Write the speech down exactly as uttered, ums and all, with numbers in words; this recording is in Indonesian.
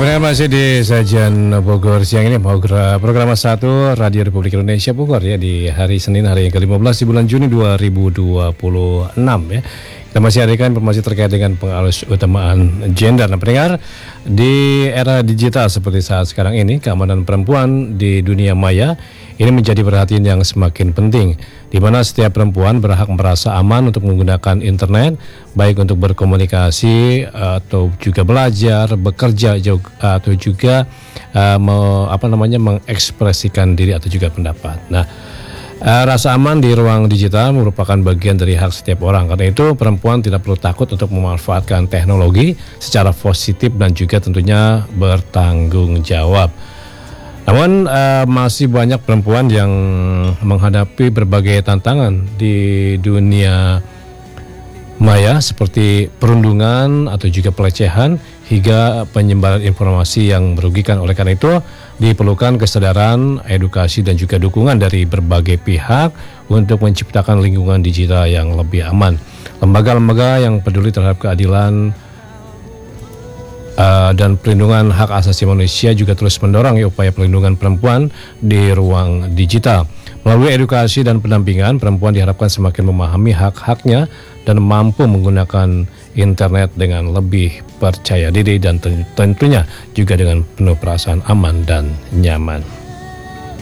pendengar masih di Sajian Bogor siang ini, program satu Radio Republik Indonesia Bogor ya, di hari Senin, hari yang ke lima belas di bulan Juni dua ribu dua puluh enam ya. Kita masih hadirkan informasi terkait dengan pengalus utamaan gender. Nah, pendengar, di era digital seperti saat sekarang ini, keamanan perempuan di dunia maya ini menjadi perhatian yang semakin penting, di mana setiap perempuan berhak merasa aman untuk menggunakan internet, baik untuk berkomunikasi atau juga belajar, bekerja, atau juga uh, me, apa namanya mengekspresikan diri atau juga pendapat. Nah, uh, rasa aman di ruang digital merupakan bagian dari hak setiap orang. Karena itu, perempuan tidak perlu takut untuk memanfaatkan teknologi secara positif dan juga tentunya bertanggung jawab. Namun uh, masih banyak perempuan yang menghadapi berbagai tantangan di dunia maya seperti perundungan atau juga pelecehan hingga penyebaran informasi yang merugikan. Oleh karena itu diperlukan kesadaran, edukasi dan juga dukungan dari berbagai pihak untuk menciptakan lingkungan digital yang lebih aman. Lembaga-lembaga yang peduli terhadap keadilan Uh, dan perlindungan hak asasi manusia juga terus mendorong ya, upaya perlindungan perempuan di ruang digital. Melalui edukasi dan pendampingan, perempuan diharapkan semakin memahami hak-haknya dan mampu menggunakan internet dengan lebih percaya diri dan tentunya juga dengan penuh perasaan aman dan nyaman.